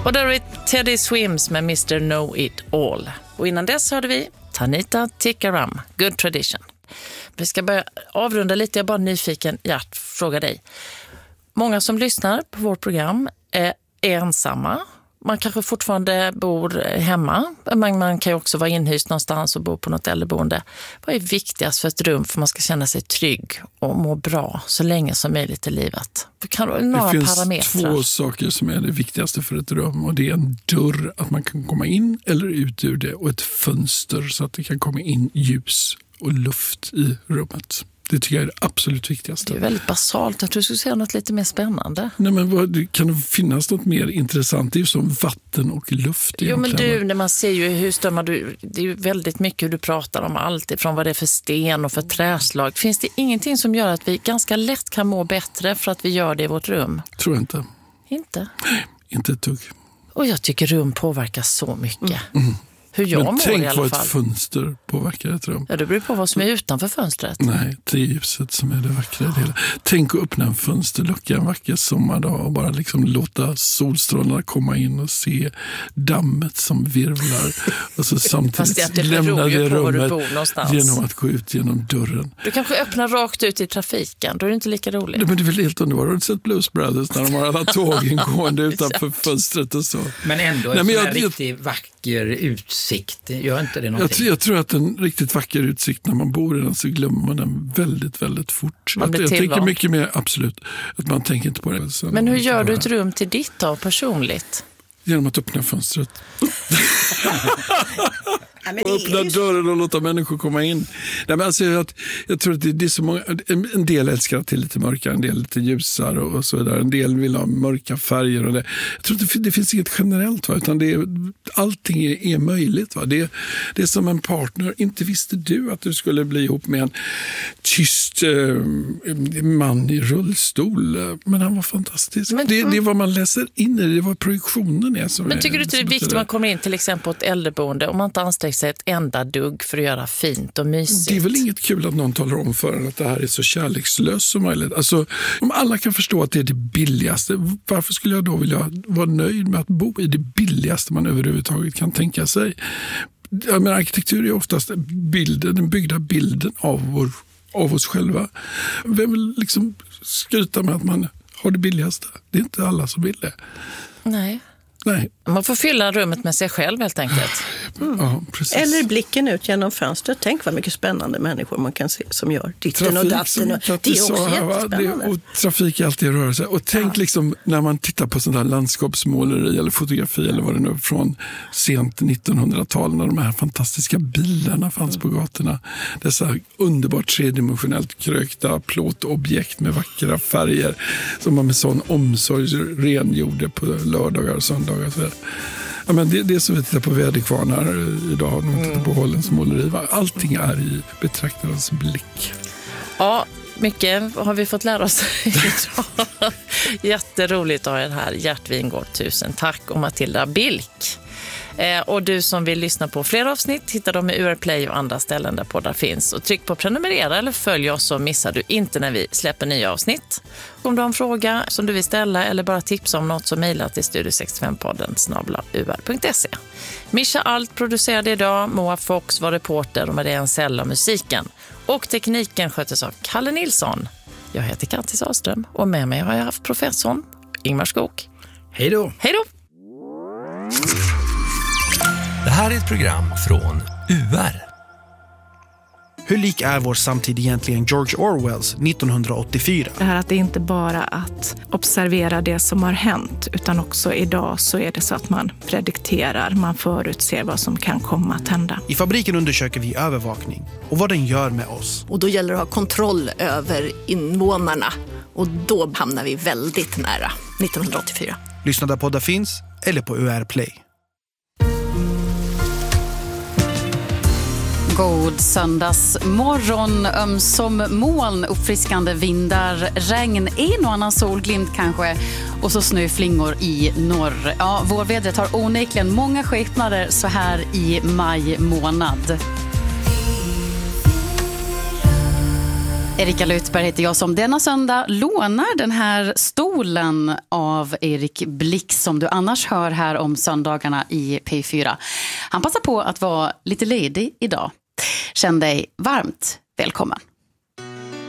Och där är Teddy Swims med Mr. Know It All. Och innan dess hörde vi Tanita Tikaram, Good Tradition. Vi ska börja avrunda lite, jag är bara nyfiken, Gert, fråga dig. Många som lyssnar på vårt program är ensamma. Man kanske fortfarande bor hemma, men man kan ju också vara inhyst någonstans och bo på något äldreboende. Vad är viktigast för ett rum för att man ska känna sig trygg och må bra så länge som möjligt i livet? Det finns två saker som är det viktigaste för ett rum, och det är en dörr, att man kan komma in eller ut ur det, och ett fönster så att det kan komma in ljus och luft i rummet. Det tycker jag är det absolut viktigaste. Det är väldigt basalt. Jag tror du skulle säga något lite mer spännande. Nej, men kan det finnas något mer intressant? Det är ju som vatten och luft. Jo, men du, när man ser ju husdömar, det är ju väldigt mycket hur du pratar om allt ifrån vad det är för sten och för träslag. Finns det ingenting som gör att vi ganska lätt kan må bättre för att vi gör det i vårt rum? Tror jag inte. Inte? Nej, inte ett tugg. Och jag tycker rum påverkar så mycket. Hur jag mår i alla fall. Tänk vad ett fönster påverkar ett rum. Ja, det beror på vad som är utanför fönstret. Nej, det är ljuset som är det vackra i det hela. Tänk att öppna en fönsterlucka en vacker sommardag och bara liksom låta solstrålarna komma in och se dammet som virvlar. Och så samtidigt lämna det rummet genom att gå ut genom dörren. Du kanske öppnar rakt ut i trafiken, då är det inte lika roligt. Nej, men det är väl helt underbart. Har du sett Blues Brothers när de har alla tågen gående utanför fönstret och så? Men ändå en riktigt vacker utsikt. Gör inte det någonting? Jag tror att en riktigt vacker utsikt när man bor i den, så glömmer man den väldigt, väldigt fort. Jag tänker mycket mer, absolut, att man tänker inte på det. Men hur gör du ett rum till ditt då, personligt? Genom att öppna fönstret. Öppna dörren och låta människor komma in. Nej, men alltså, jag tror att det är så många, en del älskar att det är lite mörkare, en del lite ljusare och så där. En del vill ha mörka färger och det. Jag tror att det finns inget generellt, va, utan allting är möjligt. Va? Det är som en partner. Inte visste du att du skulle bli ihop med en tyst man i rullstol, men han var fantastisk. Men, det är vad man läser in i det, var projektionen är. Men tycker du inte det är viktigt att man kommer in till exempel på ett äldreboende om man inte anstränger sig ett enda dugg för att göra fint och mysigt? Det är väl inget kul att någon talar om för en att det här är så kärlekslöst som möjligt. Alltså, om alla kan förstå att det är det billigaste, varför skulle jag då vilja vara nöjd med att bo i det billigaste man överhuvudtaget kan tänka sig? Jag menar, arkitektur är oftast den byggda bilden av oss själva. Vem vill liksom skryta med att man har det billigaste? Det är inte alla som vill det. Nej. Nej. Man får fylla rummet med sig själv helt enkelt. Ja, precis. Eller blicken ut genom fönstret. Tänk vad mycket spännande människor man kan se som gör ditten och datten. Det är också jättespännande. Och trafik är alltid i rörelse. Och tänk liksom när man tittar på sådana här landskapsmåleri eller fotografi eller vad det nu är från sent 1900-tal, när de här fantastiska bilarna fanns på gatorna. Dessa underbart tredimensionellt krökta plåtobjekt med vackra färger som man med sån omsorg rengjorde på lördagar och söndagar. Ja, men det är som vi tittar på väderkvarnar idag när man tittar på Hållens måleri. Allting är i betraktarens blick. Ja, mycket har vi fått lära oss idag. Jätteroligt att ha er här, Gert Wingårdh. Tusen tack. Och Matilda Bilk. Och du som vill lyssna på fler avsnitt hittar dem i UR Play och andra ställen där poddar finns. Och tryck på prenumerera eller följ oss så missar du inte när vi släpper nya avsnitt. Om du har en fråga som du vill ställa eller bara tipsa om något så mejla till studio65podden@ur.se. Mischa Alt producerade idag, Moa Fox var reporter och Maria Ansell av musiken. Och tekniken sköttes av Kalle Nilsson. Jag heter Kattis Ahlström och med mig har jag haft professorn Ingmar Skog. Hej då! Hej då! Det här är ett program från UR. Hur lik är vår samtid egentligen George Orwells 1984? Det här att det inte bara att observera det som har hänt, utan också idag så är det så att man predikterar, man förutser vad som kan komma att hända. I Fabriken undersöker vi övervakning och vad den gör med oss. Och då gäller det att ha kontroll över invånarna och då hamnar vi väldigt nära 1984. Lyssna där poddar finns eller på UR Play. God söndagsmorgon, ömsom moln, uppfriskande vindar, regn, en och annan solglimt kanske och så snöflingor i norr. Ja, vårvädret har onekligen många skepnader så här i maj månad. Erika Lutberg heter jag som denna söndag lånar den här stolen av Erik Blix som du annars hör här om söndagarna i P4. Han passar på att vara lite ledig idag. Känn dig varmt välkommen.